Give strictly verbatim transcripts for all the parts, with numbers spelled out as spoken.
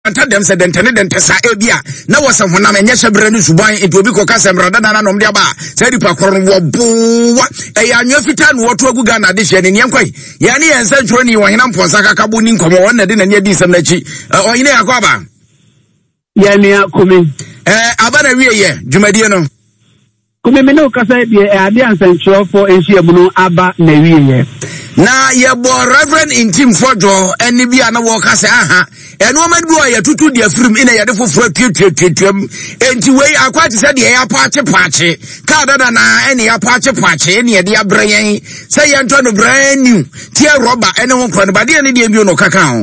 anta dem se dentene dente sa ebia na wose honam enye hyebre no suban enti obi ko kasa mrada na nom de ba sa dipa koro no wo boa e ya anwa fita no woto aguga na de hye ne nyenkwai ya ne yensa ntro ni wo hena mponsa kakabo ni nkomo won na de na ne di sem na chi o hena yakoba ya ne akumi eh abana wie ye dwumadie no kumi me no kasa de ade ansantro for enhyiamu no aba na wie ye na ye bo Reverend Intim Fojo eni bia na wo kasa aha eno madu o ye tutu de afrim ina ye de foforo tutututuam enti wei akwati se de ya paache paache ka dada na eni ya paache paache eni ye de abranyen se ye nto no brand new tie roba ene ho kro ne bade eni de bi no kaka ho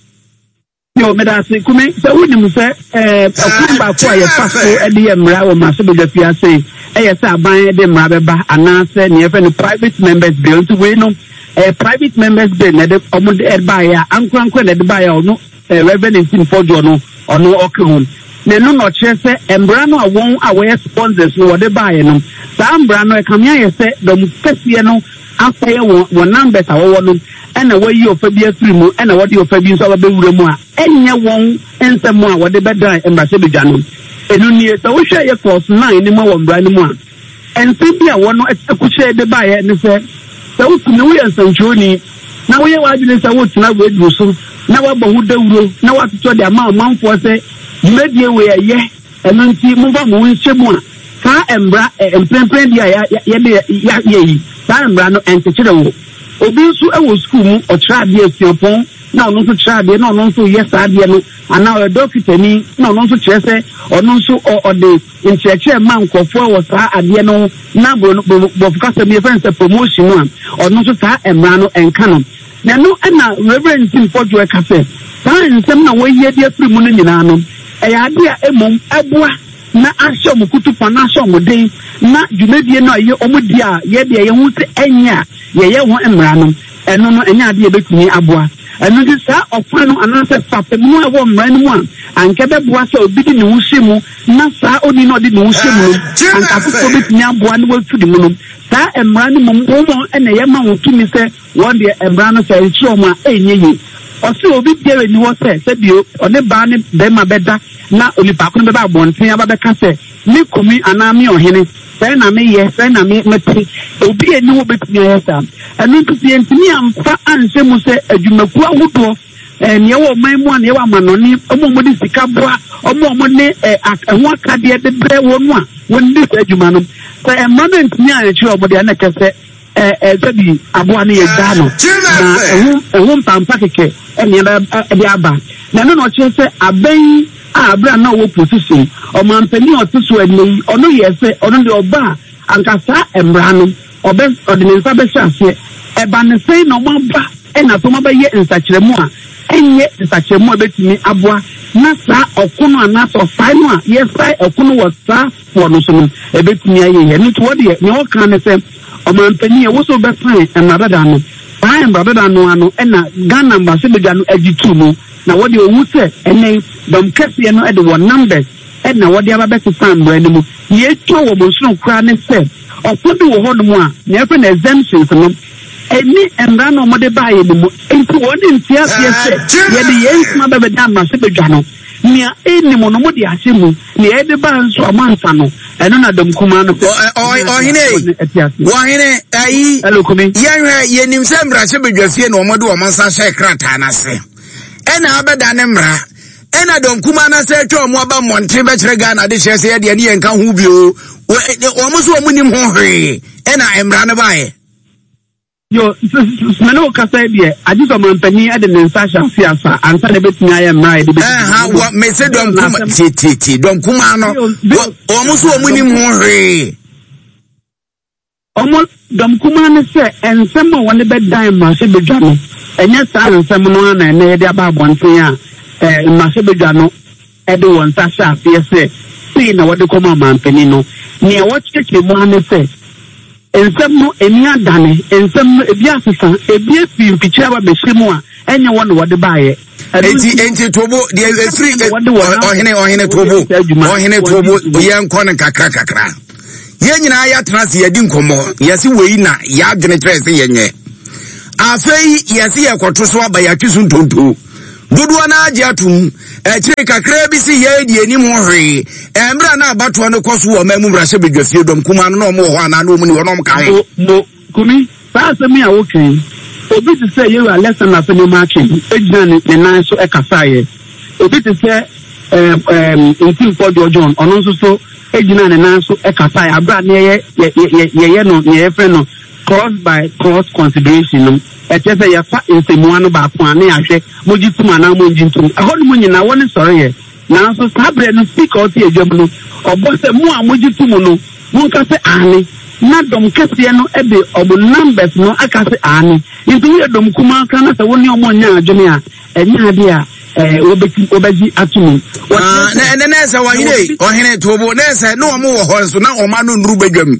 yo medase kumi se woni mu se eh akumba ko ye faso e de ye mra wo ma so be gafia sei e ye se aban de mra beba ana se ne ye fe no private members bill to we no eh private members bill na de omo de ba ya ankrankra na de ba ya no Reverend Intim Fojo no ono okehom ne no no kire se embra no awon awe sponsors no de ba ye no sa embra no e kamia ye se dom kese no afaye won numbers awo no ena wayi ofabia firimu ena wodi ofabia so abewura mu a enye won ensem a wodi beda embase bedwa no enu nie so wo hwe ye clause nine ni mo won bra ni mu a ensem bia wono ekuche de ba ye ne se so wo tumi wo ensanchoni na wo ye wadine se wo tuna wo edu so na wa bo hudawuro na wa to de ama manfo se medie we ye enu nti mo ba mo nhemu a ka embra empempem dia ya ye de ya ye sa embra no entekere wo obi nso ewo school mu otrade afiopon na ono nso trade na ono nso yes ade no ana o doctor ni na ono nso kyerese ono nso o de nkyerɛkyerɛ ma nkɔfo wo saa ade no na bo bo fukasa mi friends promotion a ono nso saa embra no enka no na no na Reverend Intim Fojo e kafe saa nsɛm na wo yɛ de afiri mu no nyinaa no ɛyɛ ade a emom ɛboa na ahyɛ mu kutupa na ahyɛ mu den na dwumadie no ayɛ ɔmo di a yɛ de yɛ hu se enya yɛ yɛ ho mmara no ɛno no enya ade betumi aboa ɛno di saa ɔfa no anase papa mu a wɔ mmara no mu a anka bɛboa sɛ obi di ne ho hyɛ mu na saa oni no de ne ho hyɛ mu no anka foto betumi aboa ne wɔtu di mu no saa mmara no mu wɔn ɛna yɛ ma wɔn tumi sɛ wɔn de mmara no sɛ ɛkyerɛ wɔn a ɛnyɛ yie ɔsɛ obi biara ni wɔ sɛ sɛ bio ɔne baa ne bɛrima bɛda na onipa ko no bɛba abɔnten aba bɛka sɛ me komi anaa me ɔhene sɛ na me yɛ sɛ na me mete obi ani wɔ bɛtumi ayɛ saa ɛno nso sɛ yɛntumi amfa anhyɛ mu sɛ adwumaku ahodoɔ neɛ wɔ ɔman mu a neɛ wɔ amanɔne ɔmo ɔmo de sika boa ɔmo ɔmo ne ɛho akadeɛ de brɛ wɔn a wɔn de saa adwuma no sɛ ɛmma no ntumi ayɛkyerɛ ɔmo deɛ ɛna kyɛ sɛ eh sabi aboa ne ye da no na ehun ehun pampa keke ene de aba na no no che se aben a abra na wo position o man pani o tiso ene ono ye se ono de oba ankasa embra no obe ordinance be hase e ba ne sei no maba e na to maba ye nsakiremu a enye nsakiremu a betimi aboa na sa okono ana so fa no a ye sai okono wo sa wo no so no e betimi aye ye ni to wo de ne o kan ne se o man pani e wo so be fan e na dada no fan dada no ano e na Ghana mbase be no agitu mu na wo de owu se ene dom kese no e de wo numbers e na wo de aba be fan bra ne mu ye to wo bo so kra ne se okodo wo hodo mu a na e fa na exemptions no eni embra no mo de ba ye mu enti wo de ntia se ye de ye ma be da ma se be dwa no nia eni mo no mo de ase mu ne e de ba nso amanfa no eno na dom kuma no o o hine wo hine ayi yenwe yenim se mbra se bedwafie no mo de wo mansa hye krata na se ena abeda ne mra ena dom kuma na se twa mo aba monte be kire Ghana de hye se ye de ne yenka hu bio wo mo so wo munim ho hwe ena embra ne bae yo smeno kasa bia ajiso mampani ade ne nsa siasa ansa de betumi aye mra de betumi eh ha wo me se dom kuma ti ti ti dom kuma no o mo so omuni mu hwe omo dom kuma ne se ensem o won be dan ma se bedwa no enye sa ensem no na ne de aba abonten a eh ma se bedwa no e de won sa siasa se si na wo de koma mampani no ne wo cheke mu ane se ensem no eni adane ensem no ebi asesa ebi efi mpichira ba behyimu a enye won wo de baaye enti enti tobo de efri ohene ohene tobo ohene tobo ye nko ne kakra kakra ye nyina ya trans ye di nkomo ye se wei na ya dwene tre se ye nye afei ye se ye kwoto so aba ya twisu ntonto dodo na agye atum e kire kakra bi si ye die ni mo hwe embra na abato no koso wo mamu brahye bedwafie dom kuma no no mo ho ana no mu ni wonom ka he mo kumi paase mi a wokin obi ti say you are lesson na fene marching ejina ne nan so e kasaye obi ti say um um intin for John ono so so ejina ne nan so e kasaye abra ne ye ye ye no ne ye friend no cross by cross consideration no e te say ya fa nsemu anu ba ko ane ahwe moji tuma na mo njintum ahonu mo nyina woni sori ye na so sabre no speak out ye dwam no obo se mo a moji tumu no mo ka se ane na dom kese no e be obo numbers no aka se ane nti ye dom kuma ka na se woni omo nya adwene a enya ade a eh obeti obaji atumi ah na na na se wahine ohene tobo na se no omo wo ho so na oma no nru badwam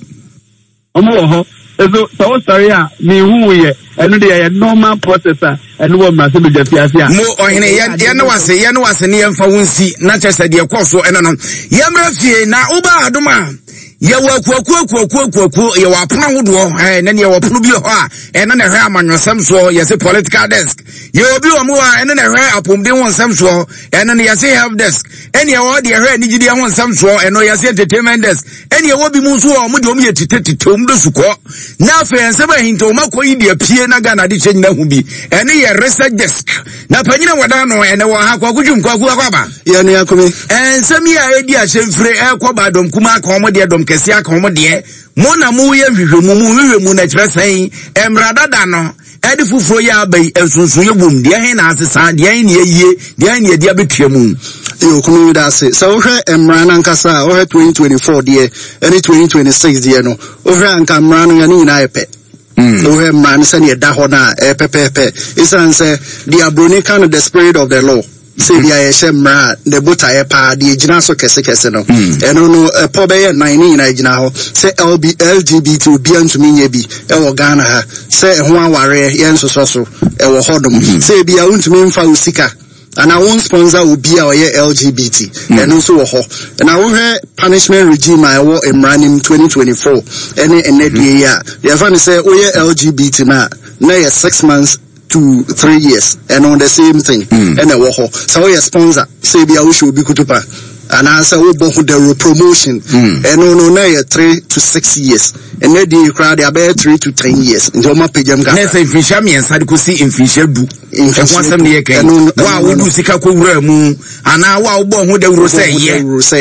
omo wo ho so so sorry ah me hu ye enu de ye normal processor enu wo ma se be jafiase a mo ohene ye ne wase ye ne wase ne yemfa wonsi na chese de koso eno no yemra fie na uba adoma ye wa kuakuakuakuakuaku ye wa pona hodo eh na ne wa pono bi ho a eno na hwe amanyosem so ye se political desk ye obi o mo a eno na hwe apomden wonsem so eno ne ye se help desk ene ye wo de hwe ni gidi wonsem so eno ye se entertainment desk ene ye wo bi mu so o mo de o mo ye titetetom do suko na afa ensem ahinto makoyi de pie na Ghana de chenyina hu bi ene ye research desk na panyina wada no ene wo ha kwa kudwum kwa kwa ba ye ne akome ensem ya edi a hemfre e kwa ba dom kuma ka omo de dom kese aka omo de mo na mo ye hwehwemu mu hwehwemu na kire san emrada da no edi fufuro ya abai ensunsun ye bum de he na asesa de he ne yie de he ne de abetuamu yo kunu da se so wo hwe emra na nkasa wo hwe twenty twenty-four de ene twenty twenty-six de no wo hwe anka emra no ya ni na epe mm wo hwe emra no se ne da ho na e pepepe isan se the abroni kind the spirit of the law say dia ye shemra the buta ye pa de gina so kese kese no eno no po be ye nine na gina ho say L G B T obi antumi nye bi e wo Ghana ha say ho aware ye nsoso so e wo hodom say bia untumi mfa usika ana won sponsor obi a ye L G B T eno so wo ho na wo he punishment regime a wo emranim twenty twenty-four ene ene de ya ye fa ne say wo ye L G B T na na ye six months to three years and on the same thing mm. and a wo so we sponsor say bia wo show bi kutupa and answer we bo the promotion mm. and no no na three to six years and na dey crowd about three to ten years nti o ma pejam ga na say fisha me ensa de ko si infisha du e ko asem ne yake wa wo du sika ko wura mu ana wa wo bo ho da wuro say ye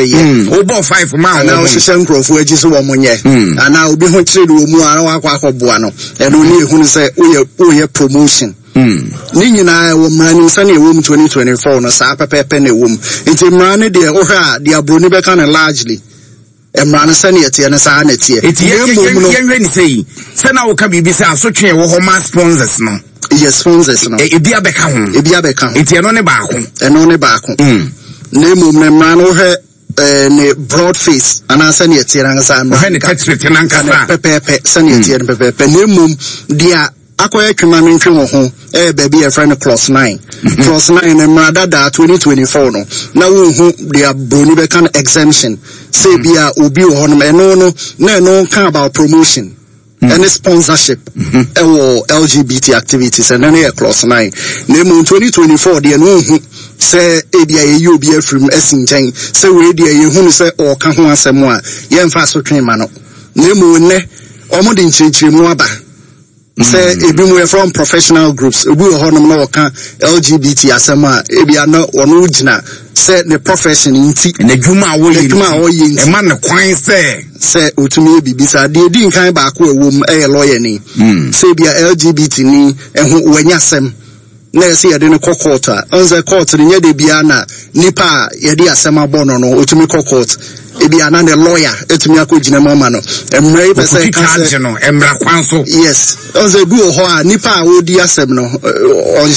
o bo five ma na o hye nkrofo agi so wo monye ana obi ho kire do mu ara wa kwa akọboa no e no ne ehunu say o ye o ye promotion Mm. Ni nyina wo mrani sane e wom twenty twenty-four no sa pepepe na wom nti mrani de o hwa de abroni be kan largely e mrani sane ye tie na sa na tie eti ye ye ni sei se na wo ka bibi sa asotwe wo ho ma sponsors no yes sponsors no e bia be ka ho e bia be ka ho eti eno ne ba ko eno ne ba ko mm na mom na mrani o hwa eh ne broad face ana sane ye tie na sa no he ne text na nkasa pepepe sane ye tie pepepe na mom dia akoya twema mentwe wo ho eh baby a friend class nine class nine na mrada da twenty twenty-four no na wo hu dia broni be kan exemption say bia obi wo ho no no no na no kan about promotion and sponsorship eh wo L G B T activities and then class nine na mo twenty twenty-four dia no hu say e bia ye obi afrim asinchen say we dia ye hu no say o ka ho asem a ye mfa so twema no na mo ne omo de nchirechiremu aba say ebi mo from professional groups ebi wo honom na woka L G B T asema ebi ana wono gina say the profession inti na dwuma wo yi dwuma wo yi e ma ne kwan say say otumi ebibi sa de di nkan ba ko ewom e lawyer ni say bia L G B T ni eho wanya asem na say ye de ne court a onze court ni nye de bia na nipa ye de asem abono no otumi court ebi ana ne lawyer etumi akogina mama no emre be say charge no emra kwanso yes onze du ho a nipa a wodi asem no on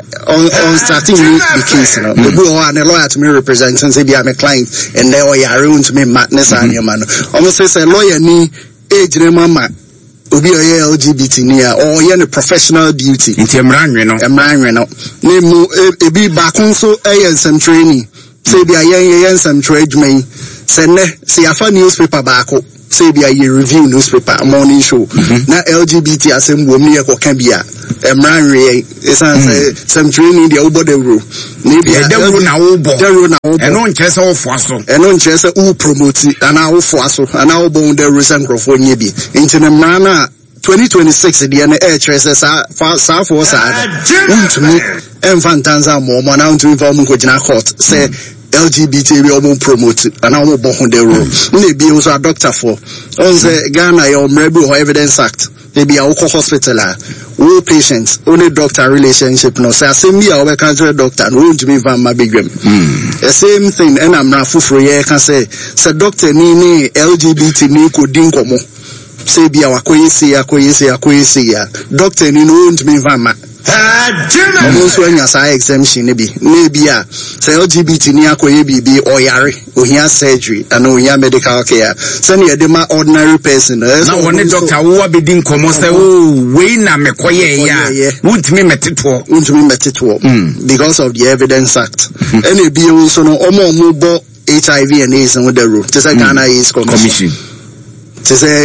on starting the case no du ho a ne lawyer to me representing say be am client and they are around to me madness and your man almost say lawyer ni age ne mama obi o L G B T ni a or ye ne professional duty nti emra nwe no emra nwe no ne mu ebi ba kunso e yen training say be ayen yen some trade men say ne say afa newspaper baako say be a review newspaper morning show na L G B T asem wo me ko kan bia emran re esan say some training the obo the rule maybe the rule na obo the rule na obo eno nche se wo foaso eno nche se wo promote ana wo foaso ana obo the rule san crofo nye bi nti na mran na twenty twenty-six the na air trace sa sa for sa untumi enfantanza mo mo na untumi fa mo ko gina court say L G B T we almost promote and I won't bound the room. Maybe also a doctor for on the Ghana or Mrebu or Evidence Act. Maybe a local hospital, all patients, only doctor relationship. No, say I say me a country doctor, no to me van my big room. The same thing, and I'm not for ye can say, say doctor ni ni L G B T ni ko dinko mo. Say be a wakoyesi a koyesi a koyesi ya. Doctor ni no to me van ma. Also when you say exemption maybe maybe yeah say L G B T ni akoye bibi or yare or here surgery and or here medical care send you the ordinary person now when the doctor who be din komo say oh we na me koye ya won't me metito won't me metito because of the Evidence Act and it be also no omo mo bo H I V and AIDS and with the rule just like Ghana AIDS Commission to say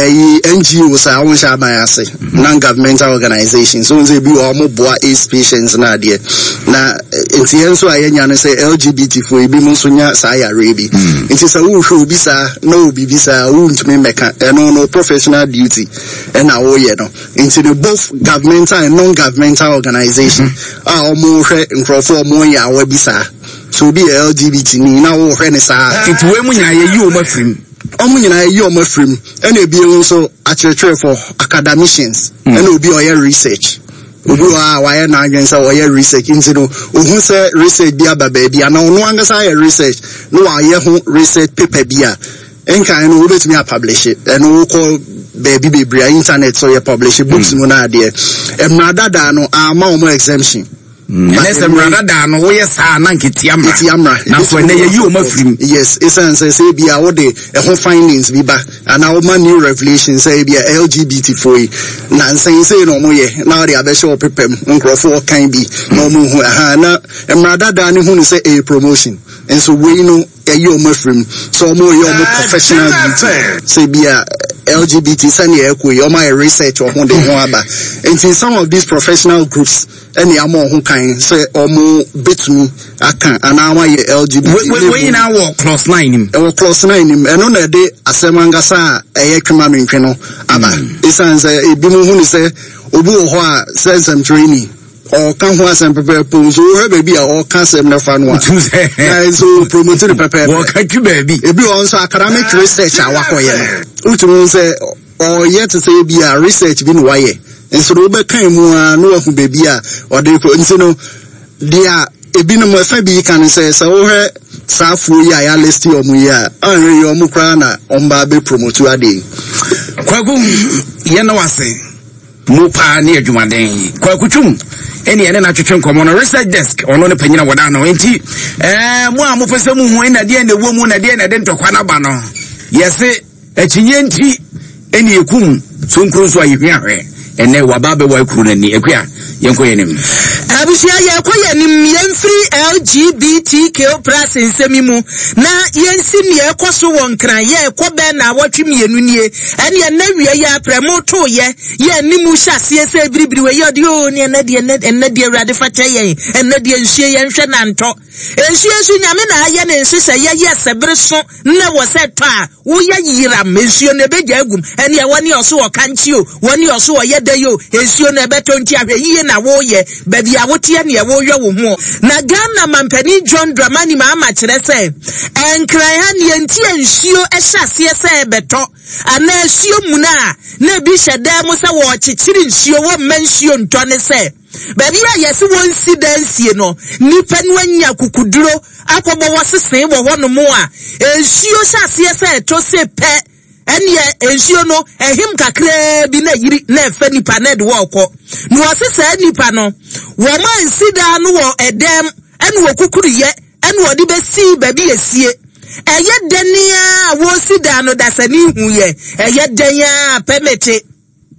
N G Os are on Shamayase, non-governmental organizations. So they be almost boy AIDS patients na there. Na in the end, so I say L G B T for be Monsunya Saya Rabi. It is a who should be sa no be visa won't me make and no professional duty and now you know into the both governmental and non-governmental organization are almost in for more ya webisa. So be L G B T ni now when it's a it's when you are film. Omo nyina yi omo frem and e bi also actually for academicians and obi oye research obi wa wa na adwen say oye research into no ohun say research bi aba ba bi ana ono angasa ye research no wa ye ho research paper bi a enkan no obetumi a publish it and wo call baby baby internet so ye publish books no na ade emrada da no ama omo exemption Yes, I'm rather than we are Sankitiamra. Now, when they you film, yes, it's an say be our day, a whole findings be back, and our new revelation say be a L G B T for Nancy say no more. Now the other show prepare, Uncle for can be no more. And rather than who say a promotion, and so we know a you film, so more your professional duty. Say be a L G B T Sunny Equi, or my research or one day and in some of these professional groups, any among who can say or more bit me, I can, and now I L G B T. We now walk close nine him, or close nine him, and on a day, as a mangasa, a yakimam keno, Abba. It's a bimu say, Ubu Hoa says some training. Or can was and prepare pose or baby or cancer no fun one. So promoted the prepare. What can you baby? It be also academic research. I walk away. Utu say or yet to say be a research been why. And so Robert came one no baby or they put in no dear a bin of fabi can say so her Safu ya list your muya. I your mukrana on baby promote a day. Quagu Yanawase Mupa near Jumaden. Quakuchum. Any and natural common research desk or no penina wadano enti eh mo amopese mu hu na de na womu na de na de ntokwana ba no yese achinyenti eni ekum so nkuru so ayihwe ene wababe wa ekuru na ni ekua yenko yenim abusia yekoyenim yemfiri L G B T Q plus nsemimu na yensi ne ekoso wonkran ye ekobe na awotwe mienu nie ene na wie ya premo to ye ye nimu hyase se biribiri we ye de o ne na de ene de awrade fache ye ene de nhie ye nhwe na nto nhie su nyame na aye ne nhye ye ye sebere so na wo se to a wo ye yira mensuo ne beja agum ene ye woni oso wo kanchi o woni oso wo ye de yo ensuo ne beto nti ahwe yiye na wo ye baby awotie ne wo hwe wo ho na Ghana mampani John Dramani ma ama kire se enkran ha ne enti ensuo ehyase se beto ana ensuo muna na bi hyeda mu se wo chichiri ensuo wo mensuo nto ne se baby a yesi won sidansie no nipa no anya kukuduro akobo wo sesen wo ho no mo a ensuo hyase se to se pe enya ensuo no ehim kakra bi na yiri na efa nipa na de wo kọ no osesa nipa no wo man sida no wo edem ene wo kukuriye ene wo de besi ba bi esie eye denia wo sida no dasani huye eye denya pemete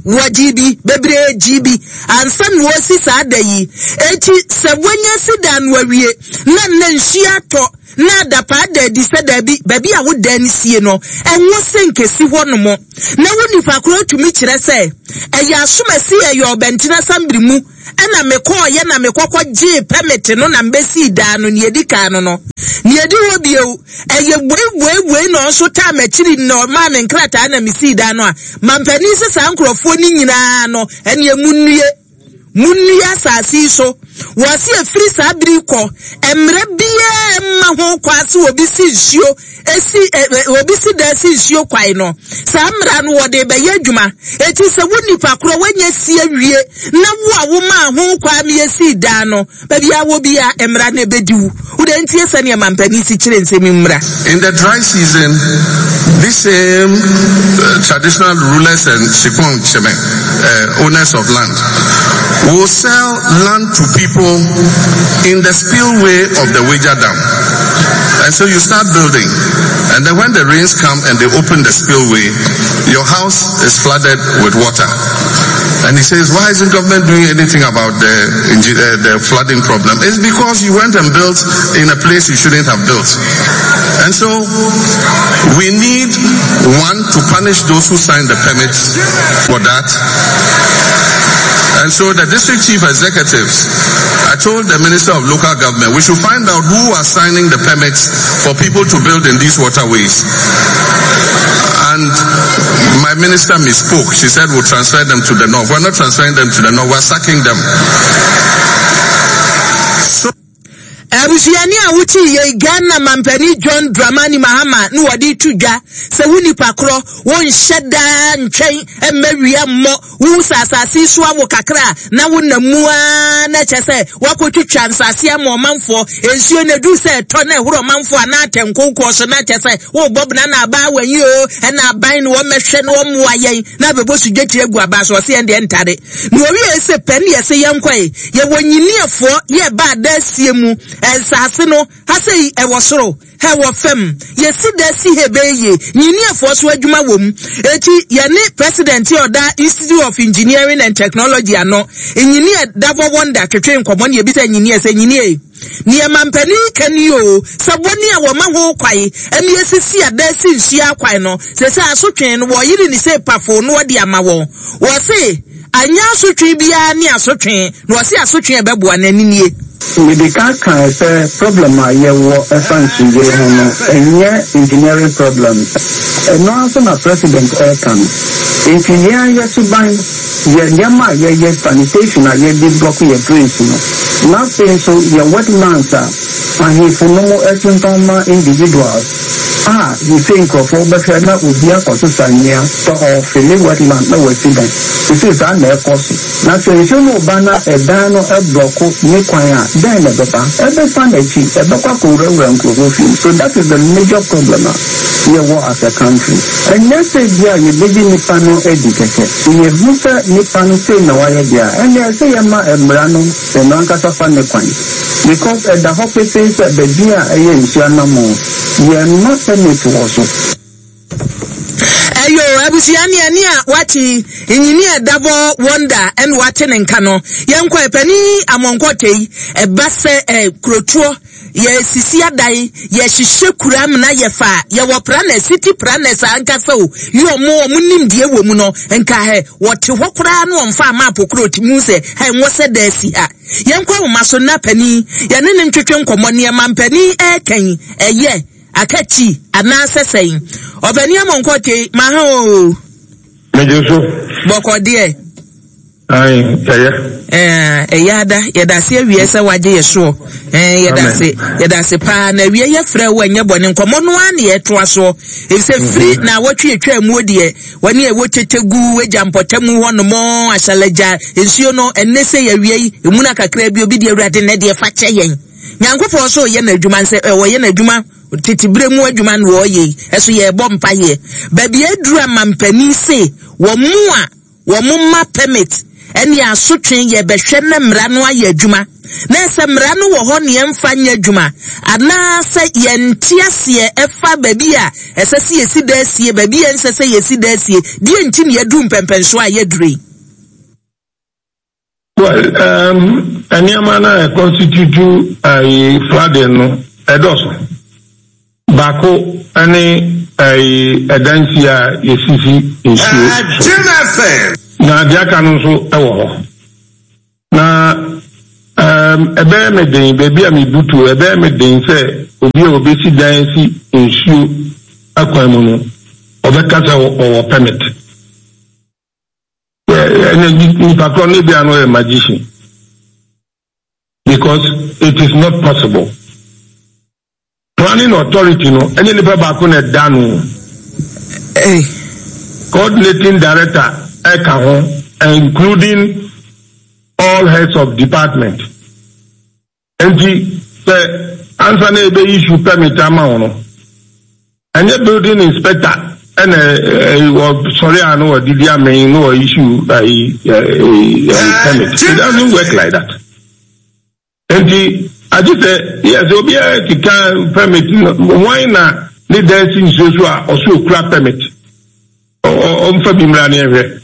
wa G B bebre G B ansa no si saa da yi enti se wonya sida no awie na na nhia to na da pa da di se da bi ba bi a wo da ni sie no enwo senkesi ho no mo na woni fa kro tumi kire se eya asomasi eyo bentina sambri mu ena mekọ ye na mekọkọ G permit no na mbesi da no ne edika no no ne edi ho bieu eye buebuebue no so ta machiri no ma me nkrata na misi da no a mampani se sa nkrofo ni nyina no ene emunue munue asasi so wasi efiri sabri ko emre bia emma ho kwase obi si nsuo esi obi si da si nsuo kwai no samra no wode be yadwuma eti se woni pakro wanya si awie na wo a wo ma ho kwa me esi da no ba bia wo bia emra na bediwu wo de ntie se ne mampani si kire nsemi mra. In the dry season, this same uh, traditional rulers and Shikon Cheme, uh, owners of land, will sell land to people in the spillway of the Wager Dam. And so you start building, and then when the rains come and they open the spillway, your house is flooded with water. And he says, why isn't government doing anything about the, uh, the flooding problem? It's because you went and built in a place you shouldn't have built. And so we need, one, to punish those who signed the permits for that. And so the district chief executives, I told the Minister of Local Government, we should find out who are signing the permits for people to build in these waterways. And my minister misspoke. She said we'll transfer them to the north. We're not transferring them to the north, we're sacking them. So Abusiani awuti ye Ghana mampani John Dramani Mahama no wadi tudwa se wuni pakro won hyeda ntwen emawia mo wu sasasi so awo kakra na wonamua na chese wakotwitwa nsase am manfo ensuo na du se to na ehoro manfo ana atenkonko so na chese wo bob na na aba wanyi o na aban no mehwe no mo ayen na bebosu dwetire egu aba so se ende ntare no wi ese pen ye se yenkoi ye wonyiniefo ye ba da siemu ensase no hasei e wosoro he wo fem ye sida si hebeye nyini afoso adwuma wom eti ye ne president ye oda Institute of Engineering and Technology ano nyini davo wonder twetwe nkomo ne bi se nyini ese nyini e ni mampani kanio saboni a wo ma ho kwai eni esisi adasi nhia kwai no se se asotwen no wo yiri ni se pafo no wodi ama wo wo se anya asotwen bia ni asotwen no wo se asotwen e beboa nanini we the car can say problem a ye wo fancy ye hono enye engineering problem and no also na president air can engineer ye suban ye nyama ye ye sanitation a ye big block ye drains no nothing so ye wetlands a ahi funo etintoma individuals ah you think of over na ubia koso sanya to of the wetland na wetland this is an air course na so you no bana e dan no e block ni kwan then the papa every family e be kwa ko rewa nko fi so that is the major problem here what as a country and next year you begin ni pano educate you vusa ni pano say na wa dia and they say ma emrano the non kasa fan ne kwan because at the hope says the dia e nsia na mo you are not permit also ayo abusiani ani a wati engineer davo wonder en wati nenka no yenko epani amonkotei e base e krotuo ye sisi adai ye hihye kuram na ye fa ye wo prana city prana sankasa o yo mo omunim die wo mu no enka he wote hokura na omfa map kroti mu se he nwose da si ha yenko wo maso na pani ye ne ne ntwetwe nkomo ne mampani e kan eye akachi anase sein obani amonkote maha o mejoso boko de ai eya eh eyada yedase awie se waje yeso eh yedase yedase pa na wie ye frɛ wo anya bɔne nkomo no ane yetoa so efse free na wotwe etwa mu odie wani e wotetegu wejampotemu ho no mo asalaja ensuo no enese ya wie emu na kakra bi obi de awurade ne de fa kye yen nyankopɔ so ye na adwuma nse wo ye na adwuma titibre mu adwuma no wo ye eso ye bɔ mpa ye ba bia dura mampani se wo mu a wo mu ma permit eni asotwen ye behwe na mra no aye adwuma na se mra no wo ho ne emfa nya adwuma ana se yentiase efa baby a esese yesi da asie baby ensese yesi da asie die nti ne yadu mpempenso a yedure. Well, um, anyamana constitute a flooding no edoso. Bako ani a dancia yesifi issue. Na diaka no so ewo. Na um ebe me den baby ami butu ebe me den se obi obi si danci issue akwamu no obekasa o permit. In fact, only they are not a magician because it is not possible. Planning authority, no, any level back on a danu. Hey, coordinating director, Ekaho, including all heads of department. And the answer the issue permit amount. And the building inspector. And uh, uh, sorry, I know what did I mean? No issue. I permit. It doesn't work like that. And the I just say yes, Obi can permit. Why not? The dancing social also crap permit. Or on for Bimrani area.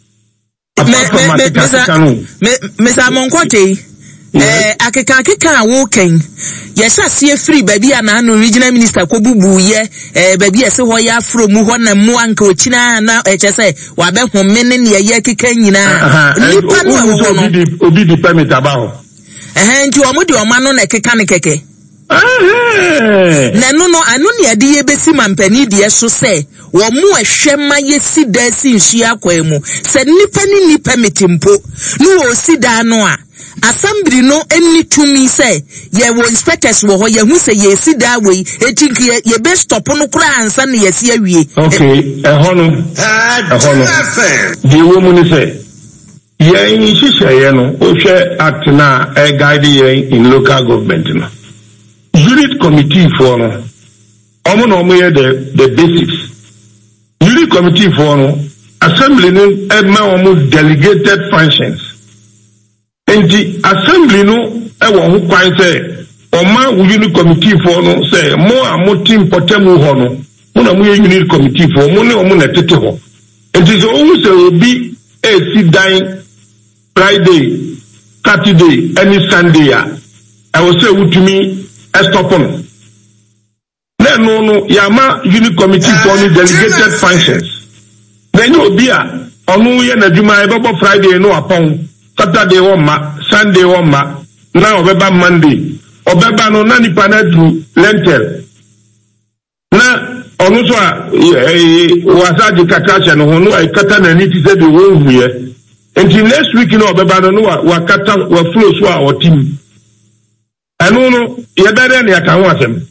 Mister Monkote. Eh akeka akeka woken yesa sie free baby ana no regional minister ko bubu ye eh baby ese ho ya afro mu ho na mu anka ochina na eche se wa be home ne ne ye keka nyina nipa no wo no obi di permit abaho eh nti o mu di o ma no na keka ne keke na no no anu ne ade ye besi mampani de so se wo mu ehwema ye sida si nhia kwa mu se nipa ni ni permit mpo no wo sida no a assembly no any to me say ye wo inspectors wo ho ye hu say ye si da we etinki ye be stop no kura ansa na ye si awie. Okay, e hono e hono di wo mu ni say ye ni shisha ye no o hwe act na e guide ye in local government no unit committee for no omo no omo ye the the basics unit committee for no assembly no e ma omo delegated functions. And the assembly no ewo ho kwan say oma unit committee for no say mo amo team potemu ho no mo na mo unit committee for mo ne omo na tete ho and it is always a be a sit down Friday Saturday any Sunday I will say utumi stop on na no no yama unit committee for no delegated functions then you be a onu ye na djuma e bebo Friday no apon Saturday one ma, Sunday one ma, now obeba Monday, obeba no nani panetru lentil. Na onuso wasaji kakasha no honu ay kata na niti se de wo huye. Until next week no obeba no wa kata wa flow so our team. Anu no yebere na yaka ho asem.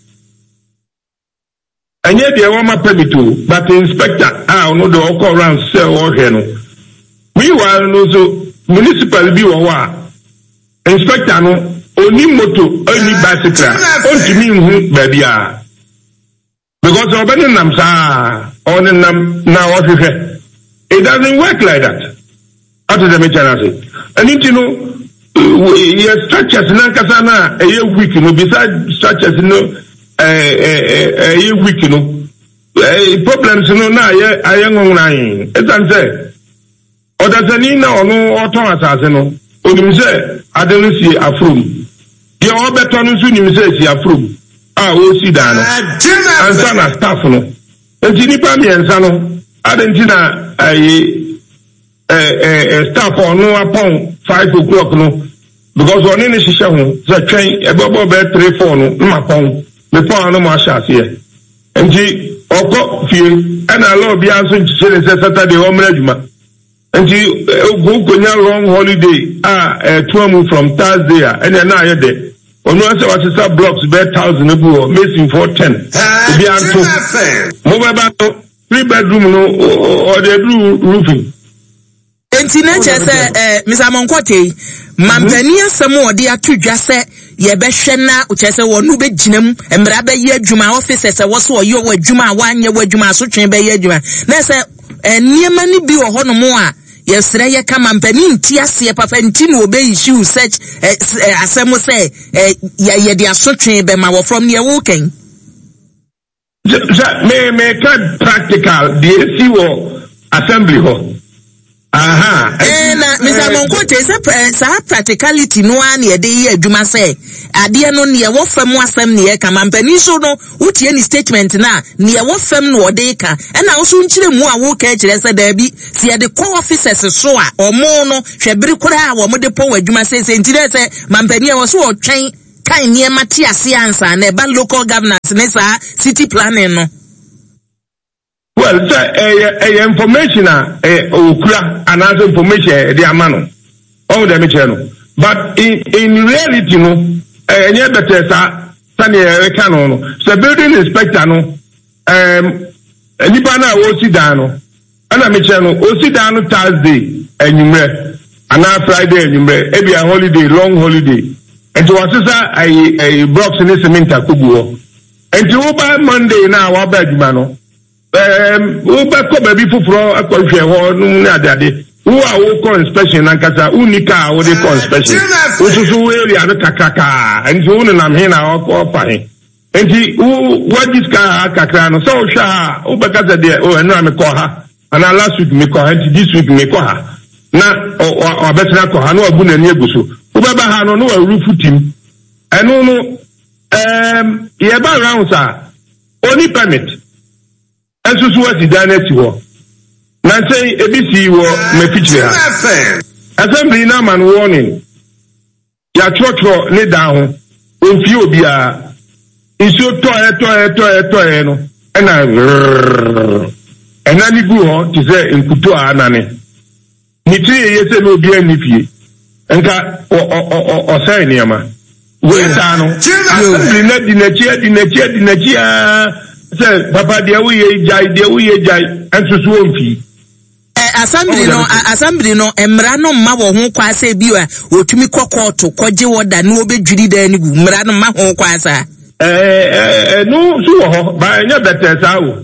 Anye de wa ma permit but the inspector ah no do call around say o he no. We were no so municipal bi wo wa inspector no oni moto oni bicycle on me hu ba bia because obani nam sa on nam na what it doesn't work like that. What is the matter say and you know your structures na kasa na e weak no beside structures no eh eh eh weak no problems no na ye ayengon ran it can say Odazani na ono oton asase no onimse adenu si afrom ye obeto no su nimse si afrom ah o si da no ansa na staff no enti nipa mi ensa no adenti na ayi eh eh staff ono upon five o'clock no because oni ni shisha ho za twen ebobo be three four no ma pon me pon no ma sha se enti oko fie ana lo bia so chire Saturday o mra djuma. And you go go long holiday ah uh, twelve from Thursday and then now you're there. On one side what blocks bed thousand ago missing for ten. Be anto. Mobile three bedroom no or they do roofing. Enti say eh Mister Monkote mampani asem odi atudwa se ye be hwe na uchese wonu be ginam emra be ye adwuma officer se wo so oyo adwuma wanye wadwuma so twen be ye adwuma na se eniema ni bi wo ho no mo a yesre ye kama mpani nti ase papa nti no obe issue such asemo say ye ye de asotwe be ma wo from near woken me me can practical the see wo assembly ho aha eh na Mister Monkote say sa practicality no an ye de ye adwuma say ade no ne wo fam asem ne ye kama mpani so no utie ni statement na ne wo fam no ode ka e na wo so nkire mu a wo ka kire say da bi si ye de core officers so a omo no hwebiri kura a wo de po wadwuma say say ntire say mampani e wo so otwen kan ne mate ase ansa na e ba local governance ne sa city planning no. Well, sir, eh, information eh okura another information the amano. All the channel. But in in reality no eh nya better sa sani e ka no. So building inspector no um nipa na wo si dan no. Ana me channel o si dan no Thursday enyumre ana Friday enyumre e be a holiday long holiday. And to assesa ai box ni cement akuguo. And to by Monday na wa ba adwuma no. Um, who back up baby for a country or no daddy. Who are all inspection and Kasa Unica or the inspection. Which is really a kakaka and so on and I'm here now or fine. And he who what this guy Kakano so sha Ubakaza there oh and I'm a koha and I last week me koha and this week me koha. Na or better koha no abuna nebusu. Ubaba hano no a roof team. And no no um yeba round sir only permit. Enso so wati daneti wo na say ebisi wo mefichire ha assembly na man warning ya trotro ne da ho onfi obi a iso to e to e to e to e no na ena ni gu ho ti say enkuto anane ni ti ye se no obi anifie enka o o o say niama we ta no assembly na dinachi dinachi dinachi a say papa dia we jai dia we jai enso so onfi eh assembly no assembly no emra no ma wo ho kwa say bi a otumi kokoto koje woda na obedwiri da ni gu mra no ma ho kwa sa eh eh no so ho ba nya better sa wo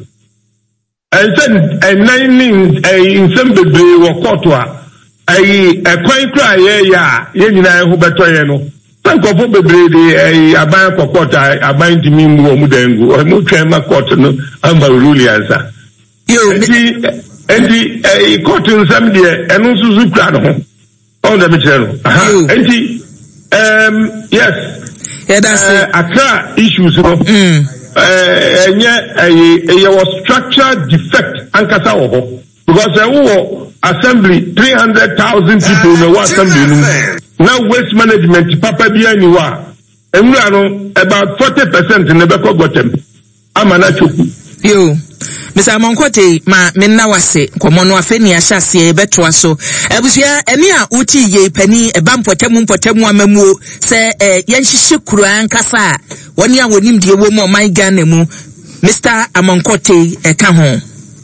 en sen en nine eh insem bebre wo koto a eh ekwan kra ye ya ye nyina ho beto ye no Sankofo bebre de eh aban kokota aban timi mu omu dangu o mu twen ma court no amba rule answer yo enti enti eh court nsam de eno suzu kra no on the material enti um yes yeah that's uh, Accra issues no mm. eh enye eh eh was structural defect ankasa wo because eh wo assembly three hundred thousand people uh, no assembly no now waste management papa bi aniwa emura no about forty percent ne be ko gotem amana choku yo Mister Monkote ma menna wase komono afeni ahyase e beto aso abusua eni a uti ye pani e bampotemu mpotemu amamuo se eh yenhihye kuru ankasa woni a wonim de wo mo man Ghana mu Mister Monkote e ka ho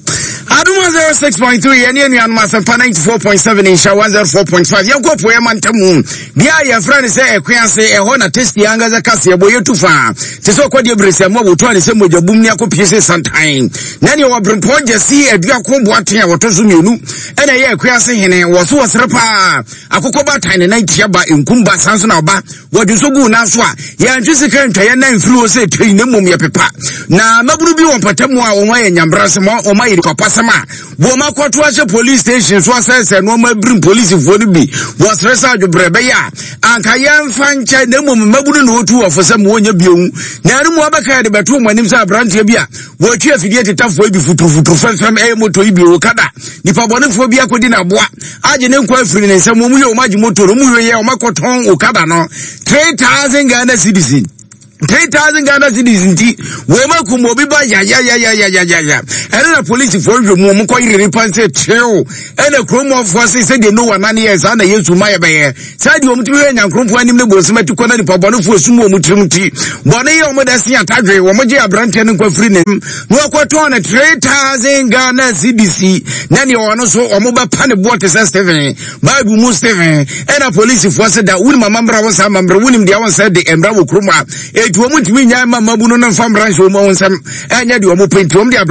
Aduma zero six point three and any and Masampa ninety-four point seven in Shaw one oh four point five. Yanko po yamantamu. Dia ya friend say ekwan say e ho na test yanga za kase boye tufa. Te so kwade brese mo boto ne se mojabum ni akopie sometime. Na ne wa brempo jesi adua ko boaten a wotozo mienu. Ena ye ekwan say hene wo so wosrepa. Akoko batan ne ninety ba enkumba sanso na oba. Wodi so gu na so a ya ntwese kan twaye na mfiri o se twi ne mom ye pepa. Na maburu bi won patamu a wo ma ye nyambrase mo o ma ye kopasa ma boma kwatu ache police station so asese no ma bring police fo ni bi was resa adwobre be ya anka yemfa nche na mum mabunu no otu ofose mo onya biom na ru mo abaka de beto mo anim sa branche bia wo twa fidie tetafo bi futu futu fam e moto ibi o kada nipa bonefo bia kodi na boa age ne nkwa afiri ne nsam mu ye o maji moto mu ye o makoton o kada no three thousand Ghana cedis three thousand Ghana cedis nti we makum obi ba ya ya ya ya ya ya ya ene na police for you mu mu ko yiri panse treo ene krom of force say they know one nine years ana yesu maye be ye say di omuti we nyankromfo anim ne bosima ti kona ni pa bonu fo sumu omuti muti bonu ye omo da sia tadwe wo mo je abrante ne kwa free ne no akwato na three thousand Ghana cedis na ne ono so omo ba pa ne bote say Stephen bible mu Stephen ene police force da wuni mama mbra won sa mambra wuni dia won say de embra wo kroma etu omuti mi nya mama bunu na fam branch wo mo won sam enya de omo penti om de abrante ne kwa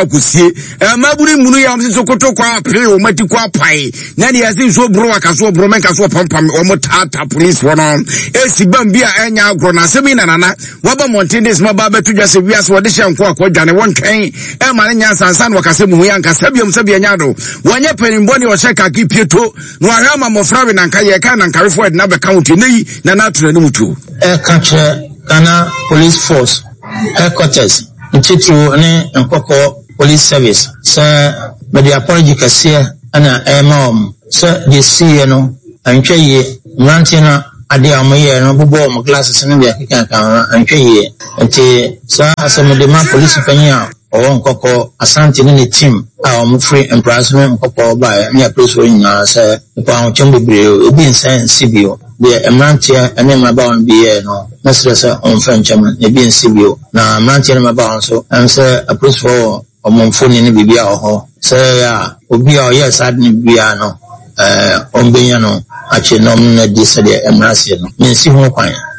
akosie eh maburi munu ya msi sokoto kwa pre o mati kwa pai na ne yasi so bro akaso bro men kaso pampam o motata police wono esi bambia enya agro na semi na nana waba mountains maba betu dwase wiase wode hye nko akwadwane wontwen e ma ne nya sansan wakase mu ya nkasa biom sabia nyado wanye penimboni o cheka kipieto no ahama mofrawe na nkaye ka na nkarefo na be count nei na natura ni mutu e kanche Ghana Police Force headquarters Nchitru ne Nkoko Police Service sa mede apology kase ana ema om sa de see no antwe ye mranti na ade amoye no bobo om glasses no bia kika kan antwe ye nti sa asemede ma police panya o Nkoko Asante ne team a om free empressment Nkoko ba me police wo nyina sa pa on chembebre obi nsan sibio de emrantia ene maba on biye no nasresa on franchama e bi nsibio na emrantia maba on so am say a police for omonfoni ne bibia ho say ya obi a yes ad ne bia no eh on benya no ache nom na di se de emrasia no nsi ho kwan